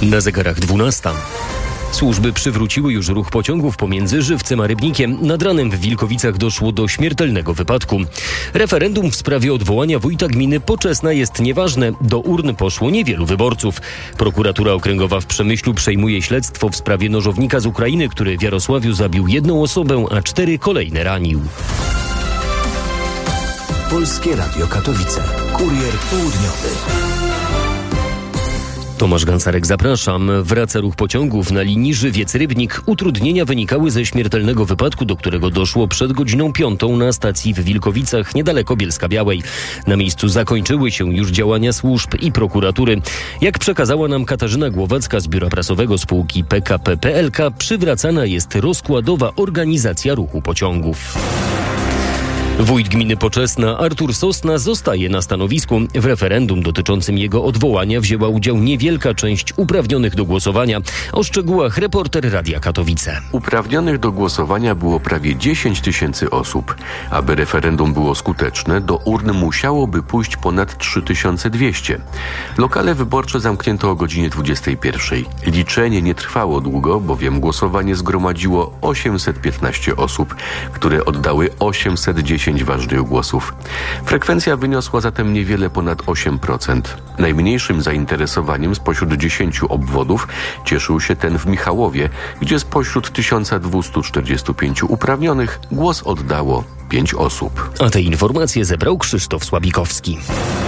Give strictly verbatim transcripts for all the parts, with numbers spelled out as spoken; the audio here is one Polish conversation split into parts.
Na zegarach dwunasta. Służby przywróciły już ruch pociągów pomiędzy Żywcem a Rybnikiem. Nad ranem w Wilkowicach doszło do śmiertelnego wypadku. Referendum w sprawie odwołania wójta gminy Poczesna jest nieważne. Do urn poszło niewielu wyborców. Prokuratura Okręgowa w Przemyślu przejmuje śledztwo w sprawie nożownika z Ukrainy, który w Jarosławiu zabił jedną osobę, a cztery kolejne ranił. Polskie Radio Katowice. Kurier południowy. Tomasz Gansarek, zapraszam. Wraca ruch pociągów na linii Żywiec-Rybnik. Utrudnienia wynikały ze śmiertelnego wypadku, do którego doszło przed godziną piątą na stacji w Wilkowicach, niedaleko Bielska-Białej. Na miejscu zakończyły się już działania służb i prokuratury. Jak przekazała nam Katarzyna Głowacka z biura prasowego spółki P K P P L K, przywracana jest rozkładowa organizacja ruchu pociągów. Wójt gminy Poczesna Artur Sosna zostaje na stanowisku. W referendum dotyczącym jego odwołania wzięła udział niewielka część uprawnionych do głosowania. O szczegółach reporter Radia Katowice. Uprawnionych do głosowania było prawie dziesięć tysięcy osób. Aby referendum było skuteczne, do urn musiałoby pójść ponad trzy tysiące dwieście. Lokale wyborcze zamknięto o godzinie dwudziestej pierwszej. Liczenie nie trwało długo, bowiem głosowanie zgromadziło osiemset piętnaście osób, które oddały osiemset dziesięć ważnych głosów. Frekwencja wyniosła zatem niewiele ponad osiem procent. Najmniejszym zainteresowaniem spośród dziesięciu obwodów cieszył się ten w Michałowie, gdzie spośród tysiąc dwieście czterdzieści pięć uprawnionych głos oddało pięć osób. A te informacje zebrał Krzysztof Słabikowski.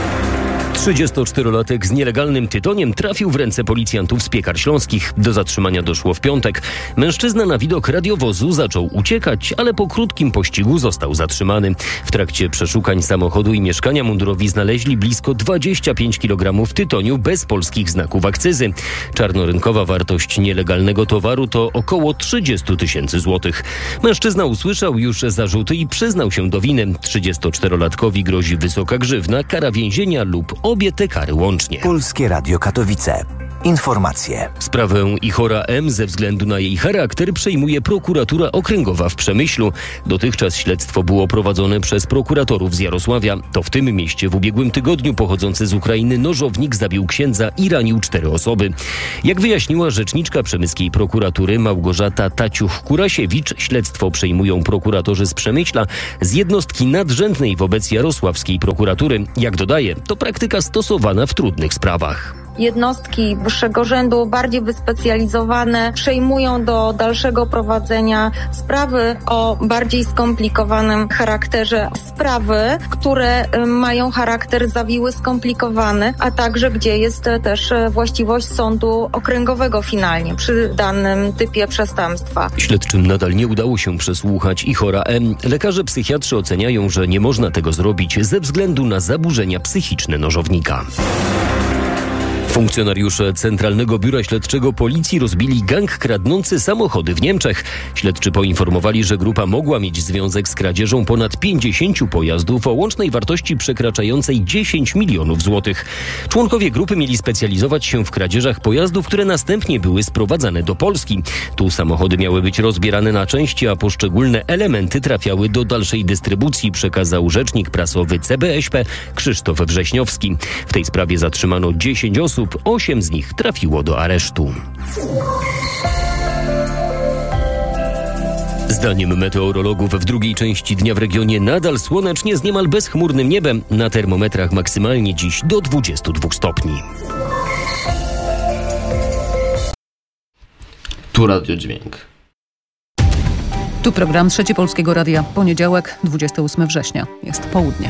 trzydziestoczterolatek z nielegalnym tytoniem trafił w ręce policjantów z Piekar Śląskich. Do zatrzymania doszło w piątek. Mężczyzna na widok radiowozu zaczął uciekać, ale po krótkim pościgu został zatrzymany. W trakcie przeszukań samochodu i mieszkania mundurowi znaleźli blisko dwadzieścia pięć kilogramów tytoniu bez polskich znaków akcyzy. Czarnorynkowa wartość nielegalnego towaru to około trzydzieści tysięcy złotych. Mężczyzna usłyszał już zarzuty i przyznał się do winy. trzydziestoczterolatkowi grozi wysoka grzywna, kara więzienia lub obie te kary łącznie. Polskie Radio Katowice. Informacje. Sprawę Ichora M. ze względu na jej charakter przejmuje prokuratura okręgowa w Przemyślu. Dotychczas śledztwo było prowadzone przez prokuratorów z Jarosławia. To w tym mieście w ubiegłym tygodniu pochodzący z Ukrainy nożownik zabił księdza i ranił cztery osoby. Jak wyjaśniła rzeczniczka przemyskiej prokuratury Małgorzata Taciuch-Kurasiewicz, śledztwo przejmują prokuratorzy z Przemyśla z jednostki nadrzędnej wobec jarosławskiej prokuratury. Jak dodaje, to praktyka stosowana w trudnych sprawach. Jednostki wyższego rzędu, bardziej wyspecjalizowane, przejmują do dalszego prowadzenia sprawy o bardziej skomplikowanym charakterze. Sprawy, które mają charakter zawiły, skomplikowany, a także gdzie jest też właściwość sądu okręgowego finalnie przy danym typie przestępstwa. Śledczym nadal nie udało się przesłuchać Ichora M. Lekarze psychiatrzy oceniają, że nie można tego zrobić ze względu na zaburzenia psychiczne nożownika. Funkcjonariusze Centralnego Biura Śledczego Policji rozbili gang kradnący samochody w Niemczech. Śledczy poinformowali, że grupa mogła mieć związek z kradzieżą ponad pięćdziesięciu pojazdów o łącznej wartości przekraczającej dziesięć milionów złotych. Członkowie grupy mieli specjalizować się w kradzieżach pojazdów, które następnie były sprowadzane do Polski. Tu samochody miały być rozbierane na części, a poszczególne elementy trafiały do dalszej dystrybucji, przekazał rzecznik prasowy C B Ś P Krzysztof Wrześniowski. W tej sprawie zatrzymano dziesięć osób. Osiem z nich trafiło do aresztu. Zdaniem meteorologów w drugiej części dnia w regionie nadal słonecznie z niemal bezchmurnym niebem. Na termometrach maksymalnie dziś do dwudziestu dwóch stopni. Tu Radio Dźwięk. Tu program Trzeci Polskiego Radia. Poniedziałek, dwudziestego ósmego września. Jest południe.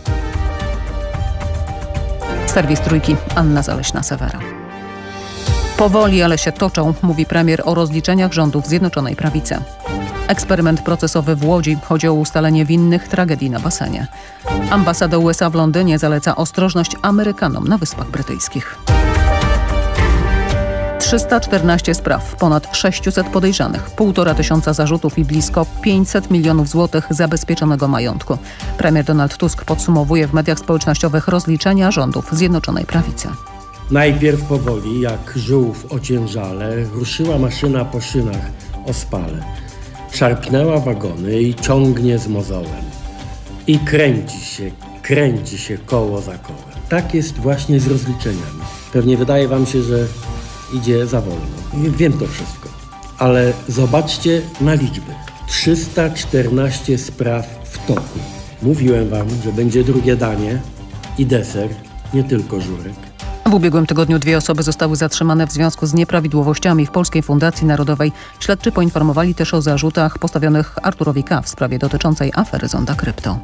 Serwis Trójki, Anna Zaleśna-Sewera. Powoli, ale się toczą, mówi premier o rozliczeniach rządów Zjednoczonej Prawicy. Eksperyment procesowy w Łodzi. Chodzi o ustalenie winnych tragedii na basenie. Ambasada U S A w Londynie zaleca ostrożność Amerykanom na Wyspach Brytyjskich. trzysta czternaście spraw, ponad sześciuset podejrzanych, półtora tysiąca zarzutów i blisko pięćset milionów złotych zabezpieczonego majątku. Premier Donald Tusk podsumowuje w mediach społecznościowych rozliczenia rządów Zjednoczonej Prawicy. Najpierw powoli, jak żółw ociężale, ruszyła maszyna po szynach ospale. Szarpnęła wagony i ciągnie z mozołem. I kręci się, kręci się koło za kołem. Tak jest właśnie z rozliczeniami. Pewnie wydaje wam się, że idzie za wolno. Wiem to wszystko. Ale zobaczcie na liczby. trzysta czternaście spraw w toku. Mówiłem wam, że będzie drugie danie i deser, nie tylko żurek. W ubiegłym tygodniu dwie osoby zostały zatrzymane w związku z nieprawidłowościami w Polskiej Fundacji Narodowej. Śledczy poinformowali też o zarzutach postawionych Arturowi K. w sprawie dotyczącej afery Zonda Krypto.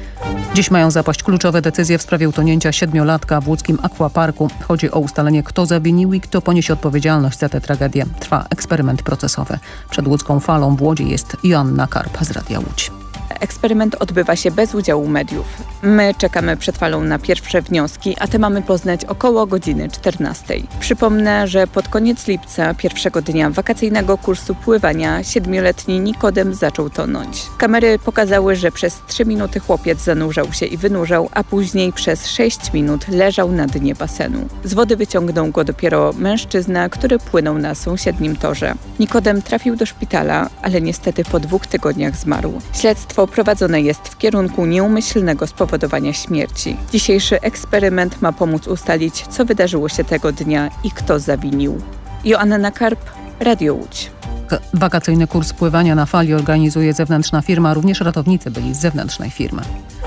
Dziś mają zapaść kluczowe decyzje w sprawie utonięcia siedmiolatka w łódzkim Aquaparku. Chodzi o ustalenie, kto zawinił i kto poniesie odpowiedzialność za tę tragedię. Trwa eksperyment procesowy. Przed łódzką falą w Łodzi jest Joanna Karp z Radia Łódź. Eksperyment odbywa się bez udziału mediów. My czekamy przed falą na pierwsze wnioski, a te mamy poznać około godziny czternastej. Przypomnę, że pod koniec lipca, pierwszego dnia wakacyjnego kursu pływania, siedmioletni Nikodem zaczął tonąć. Kamery pokazały, że przez trzy minuty chłopiec zanurzał się i wynurzał, a później przez sześć minut leżał na dnie basenu. Z wody wyciągnął go dopiero mężczyzna, który płynął na sąsiednim torze. Nikodem trafił do szpitala, ale niestety po dwóch tygodniach zmarł. Śledztwo prowadzone jest w kierunku nieumyślnego spowodowania śmierci. Dzisiejszy eksperyment ma pomóc ustalić, co wydarzyło się tego dnia i kto zawinił. Joanna Karp, Radio Łódź. Wakacyjny kurs pływania na fali organizuje zewnętrzna firma, również ratownicy byli z zewnętrznej firmy.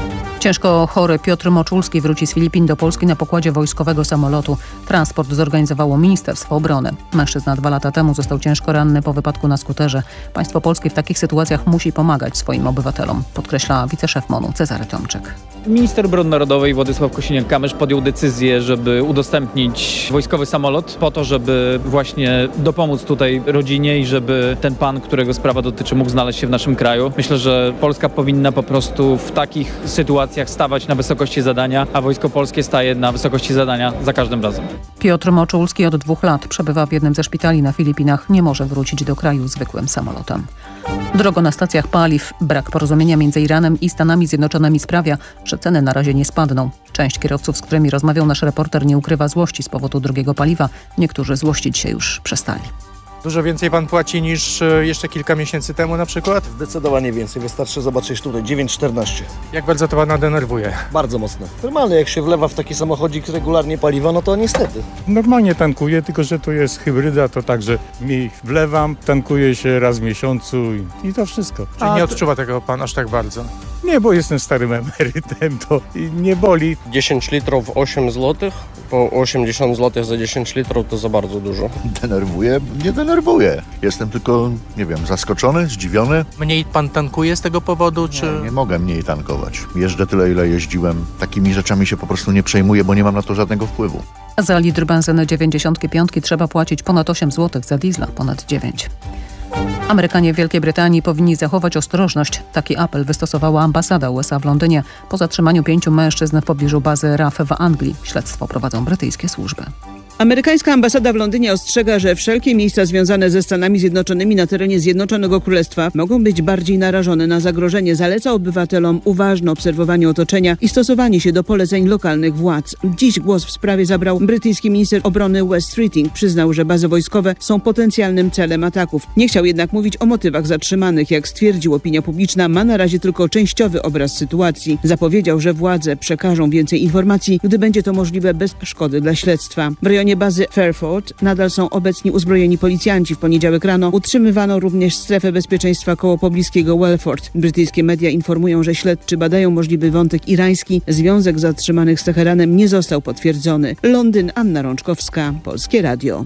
Ciężko chory Piotr Moczulski wróci z Filipin do Polski na pokładzie wojskowego samolotu. Transport zorganizowało Ministerstwo Obrony. Mężczyzna dwa lata temu został ciężko ranny po wypadku na skuterze. Państwo polskie w takich sytuacjach musi pomagać swoim obywatelom, podkreśla wiceszef MON-u Cezary Tomczyk. Minister Obrony Narodowej Władysław Kosiniak-Kamysz podjął decyzję, żeby udostępnić wojskowy samolot po to, żeby właśnie dopomóc tutaj rodzinie i żeby ten pan, którego sprawa dotyczy, mógł znaleźć się w naszym kraju. Myślę, że Polska powinna po prostu w takich sytuacjach stawać na wysokości zadania, a Wojsko Polskie staje na wysokości zadania za każdym razem. Piotr Moczulski od dwóch lat przebywa w jednym ze szpitali na Filipinach. Nie może wrócić do kraju zwykłym samolotem. Drogo na stacjach paliw. Brak porozumienia między Iranem i Stanami Zjednoczonymi sprawia, że ceny na razie nie spadną. Część kierowców, z którymi rozmawiał nasz reporter, nie ukrywa złości z powodu drogiego paliwa. Niektórzy złościć się już przestali. Dużo więcej pan płaci niż jeszcze kilka miesięcy temu na przykład? Zdecydowanie więcej. Wystarczy zobaczyć tutaj dziewięć czternaście. Jak bardzo to pana denerwuje? Bardzo mocno. Normalnie jak się wlewa w taki samochodzik regularnie paliwa, no to niestety. Normalnie tankuję, tylko że to jest hybryda, to także mi wlewam, tankuję się raz w miesiącu i, i to wszystko. Czyli A nie to... odczuwa tego pan aż tak bardzo? Nie, bo jestem starym emerytem, to nie boli. dziesięć litrów osiem złotych, po osiemdziesiąt złotych za dziesięć litrów to za bardzo dużo. Denerwuje? Nie denerwuje. Jestem tylko, nie wiem, zaskoczony, zdziwiony. Mniej pan tankuje z tego powodu, czy...? Nie, nie mogę mniej tankować. Jeżdżę tyle, ile jeździłem. Takimi rzeczami się po prostu nie przejmuję, bo nie mam na to żadnego wpływu. Za litr benzyny dziewięćdziesiąt pięć trzeba płacić ponad osiem złotych, za diesla ponad dziewięć. Amerykanie w Wielkiej Brytanii powinni zachować ostrożność. Taki apel wystosowała ambasada U S A w Londynie po zatrzymaniu pięciu mężczyzn w pobliżu bazy R A F w Anglii. Śledztwo prowadzą brytyjskie służby. Amerykańska ambasada w Londynie ostrzega, że wszelkie miejsca związane ze Stanami Zjednoczonymi na terenie Zjednoczonego Królestwa mogą być bardziej narażone na zagrożenie. Zaleca obywatelom uważne obserwowanie otoczenia i stosowanie się do poleceń lokalnych władz. Dziś głos w sprawie zabrał brytyjski minister obrony Wes Streeting. Przyznał, że bazy wojskowe są potencjalnym celem ataków. Nie chciał jednak mówić o motywach zatrzymanych. Jak stwierdził, opinia publiczna ma na razie tylko częściowy obraz sytuacji. Zapowiedział, że władze przekażą więcej informacji, gdy będzie to możliwe bez szkody dla śledztwa. W rejonie bazy Fairford nadal są obecni uzbrojeni policjanci. W poniedziałek rano utrzymywano również strefę bezpieczeństwa koło pobliskiego Welford. Brytyjskie media informują, że śledczy badają możliwy wątek irański. Związek zatrzymanych z Teheranem nie został potwierdzony. Londyn, Anna Rączkowska, Polskie Radio.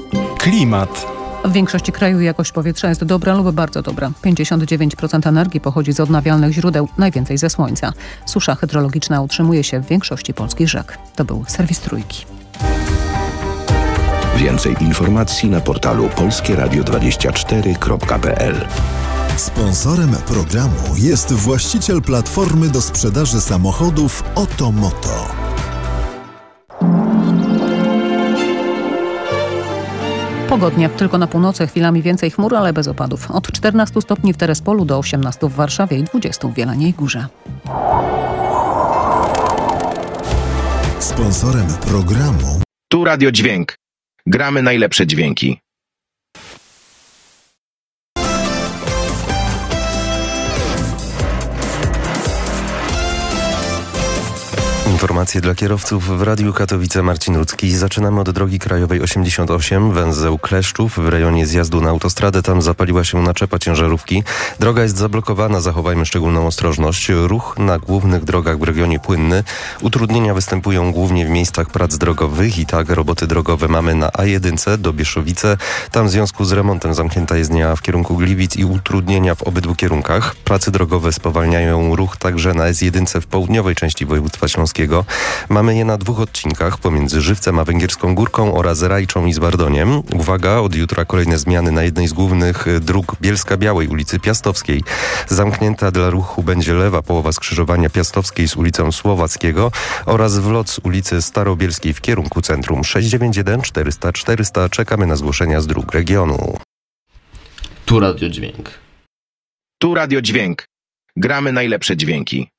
Klimat. W większości kraju jakość powietrza jest dobra lub bardzo dobra. pięćdziesiąt dziewięć procent energii pochodzi z odnawialnych źródeł, najwięcej ze słońca. Susza hydrologiczna utrzymuje się w większości polskich rzek. To był serwis Trójki. Więcej informacji na portalu polskie radio dwadzieścia cztery kropka p l. Sponsorem programu jest właściciel platformy do sprzedaży samochodów Otomoto. Pogodnie, tylko na północy chwilami więcej chmur, ale bez opadów. Od czternastu stopni w Terespolu do osiemnastu w Warszawie i dwudziestu w Jeleniej Górze. Sponsorem programu Tu Radio Dźwięk. Gramy najlepsze dźwięki. Informacja Informacje dla kierowców w Radiu Katowice. Marcin Rudzki. Zaczynamy od drogi krajowej osiemdziesiąt osiem, węzeł Kleszczów w rejonie zjazdu na autostradę. Tam zapaliła się naczepa ciężarówki. Droga jest zablokowana, zachowajmy szczególną ostrożność. Ruch na głównych drogach w regionie płynny. Utrudnienia występują głównie w miejscach prac drogowych i tak roboty drogowe mamy na A jeden do Bieszowice. Tam w związku z remontem zamknięta jezdnia w kierunku Gliwic i utrudnienia w obydwu kierunkach. Prace drogowe spowalniają ruch także na S jeden w południowej części województwa śląskiego. Mamy je na dwóch odcinkach pomiędzy Żywcem a Węgierską Górką oraz Rajczą i Zbardoniem. Uwaga, od jutra kolejne zmiany na jednej z głównych dróg Bielska-Białej, ulicy Piastowskiej. Zamknięta dla ruchu będzie lewa połowa skrzyżowania Piastowskiej z ulicą Słowackiego oraz wlot z ulicy Starobielskiej w kierunku centrum. sześć dziewięć jeden czterysta czterysta. Czekamy na zgłoszenia z dróg regionu. Tu Radio Dźwięk. Tu Radio Dźwięk. Gramy najlepsze dźwięki.